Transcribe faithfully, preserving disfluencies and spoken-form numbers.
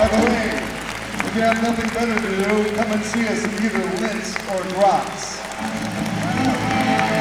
By the way, if you have nothing better to do, come and see us in either Linz or Graz.